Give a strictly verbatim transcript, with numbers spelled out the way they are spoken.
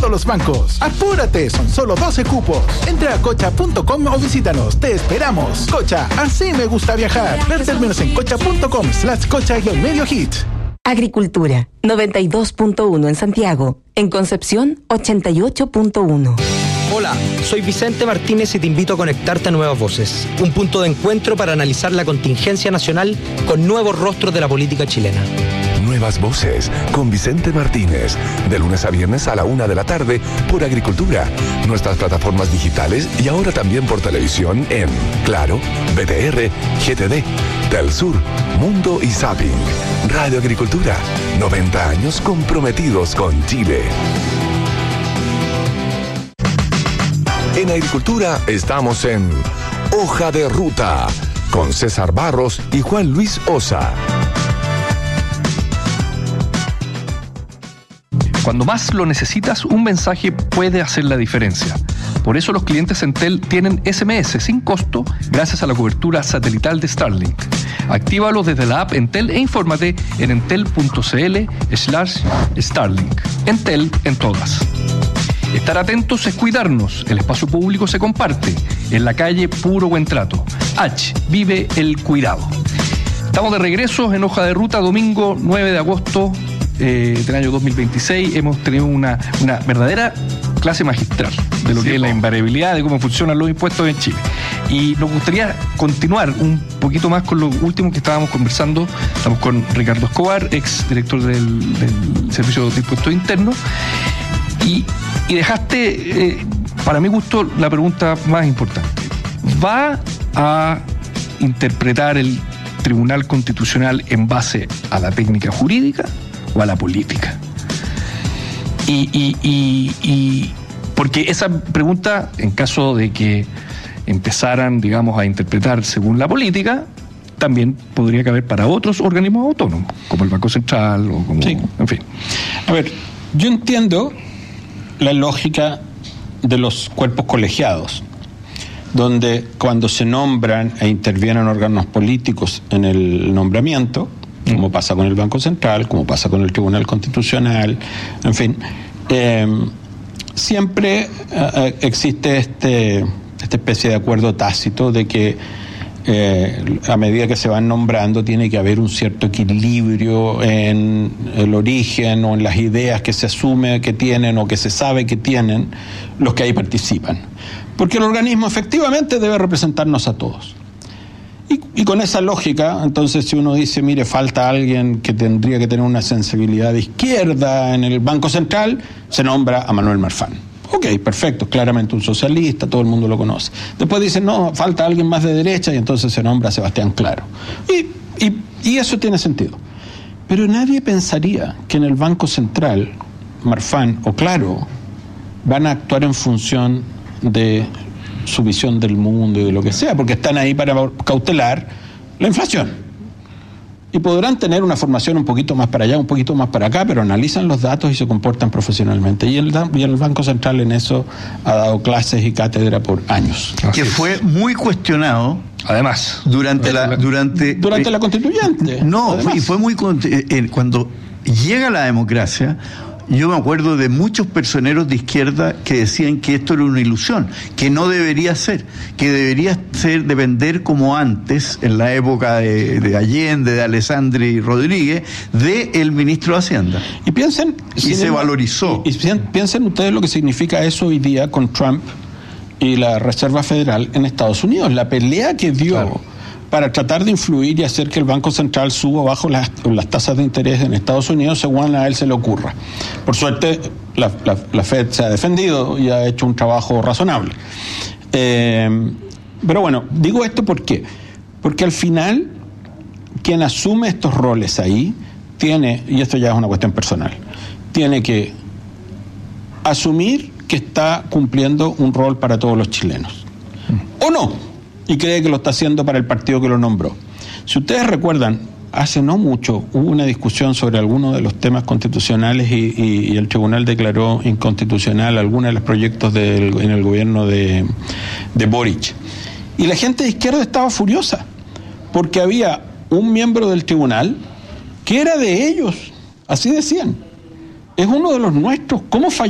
todos los bancos. ¡Apúrate! Son solo doce cupos. Entra a cocha punto com o visítanos. ¡Te esperamos! Cocha, así me gusta viajar. Ver términos en cocha punto com slash cocha y el medio hit. Agricultura, noventa y dos punto uno en Santiago. En Concepción, ochenta y ocho punto uno. Hola, soy Vicente Martínez y te invito a conectarte a Nuevas Voces, un punto de encuentro para analizar la contingencia nacional con nuevos rostros de la política chilena. Nuevas Voces con Vicente Martínez, de lunes a viernes a la una de la tarde por Agricultura, nuestras plataformas digitales y ahora también por televisión en Claro, B T R, G T D, Telsur, Mundo y Zapping. Radio Agricultura, noventa años comprometidos con Chile. En Agricultura estamos en Hoja de Ruta con César Barros y Juan Luis Osa. Cuando más lo necesitas, un mensaje puede hacer la diferencia. Por eso los clientes Entel tienen ese eme ese sin costo gracias a la cobertura satelital de Starlink. Actívalo desde la app Entel e infórmate en entel.cl slash Starlink. Entel en todas. Estar atentos es cuidarnos. El espacio público se comparte. En la calle, puro buen trato. H. Vive el cuidado. Estamos de regreso en Hoja de Ruta, domingo nueve de agosto eh, del año dos mil veintiséis. Hemos tenido una, una verdadera clase magistral de lo sí, que es la invariabilidad, de cómo funcionan los impuestos en Chile. Y nos gustaría continuar un poquito más con lo último que estábamos conversando. Estamos con Ricardo Escobar, ex director del, del Servicio de Impuestos Internos. Y, y dejaste, eh, para mi gusto, la pregunta más importante. ¿Va a interpretar el Tribunal Constitucional en base a la técnica jurídica o a la política? Y, y, y, y porque esa pregunta, en caso de que empezaran, digamos, a interpretar según la política, también podría caber para otros organismos autónomos, como el Banco Central o como... Sí. En fin. A ver, yo entiendo la lógica de los cuerpos colegiados, donde cuando se nombran e intervienen órganos políticos en el nombramiento, mm. como pasa con el Banco Central, como pasa con el Tribunal Constitucional, en fin, eh, siempre eh, existe este, esta especie de acuerdo tácito de que Eh, a medida que se van nombrando tiene que haber un cierto equilibrio en el origen o en las ideas que se asume que tienen o que se sabe que tienen los que ahí participan, porque el organismo efectivamente debe representarnos a todos. Y, y con esa lógica, entonces, si uno dice, mire, falta alguien que tendría que tener una sensibilidad de izquierda en el Banco Central, se nombra a Manuel Marfan. Ok, perfecto, claramente un socialista, todo el mundo lo conoce. Después dicen, no, falta alguien más de derecha, y entonces se nombra a Sebastián Claro. Y, y, y eso tiene sentido. Pero nadie pensaría que en el Banco Central, Marfan o Claro van a actuar en función de su visión del mundo y de lo que sea, porque están ahí para cautelar la inflación. Y podrán tener una formación un poquito más para allá, un poquito más para acá, pero analizan los datos y se comportan profesionalmente. Y el, y el Banco Central en eso ha dado clases y cátedra por años. Que fue muy cuestionado, además, durante la durante durante eh, la constituyente. No, además. y fue muy eh, cuando llega la democracia. Yo me acuerdo de muchos personeros de izquierda que decían que esto era una ilusión, que no debería ser, que debería ser depender como antes, en la época de, de Allende, de Alessandri Rodríguez, de el ministro de Hacienda. Y piensen... Y se el, valorizó. Y, y piensen ustedes lo que significa eso hoy día con Trump y la Reserva Federal en Estados Unidos. La pelea que dio... Claro. Para tratar de influir y hacer que el Banco Central suba bajo las, las tasas de interés en Estados Unidos según a él se le ocurra. Por suerte, la, la, la Fed se ha defendido y ha hecho un trabajo razonable. Eh, pero bueno, digo esto ¿por qué? Porque al final, quien asume estos roles ahí, tiene, y esto ya es una cuestión personal, tiene que asumir que está cumpliendo un rol para todos los chilenos. Mm. ¿O no? Y cree que lo está haciendo para el partido que lo nombró. Si ustedes recuerdan, hace no mucho hubo una discusión sobre algunos de los temas constitucionales y, y, y el tribunal declaró inconstitucional algunos de los proyectos del, en el gobierno de, de Boric. Y la gente de izquierda estaba furiosa, porque había un miembro del tribunal que era de ellos, así decían. Es uno de los nuestros, ¿cómo falló?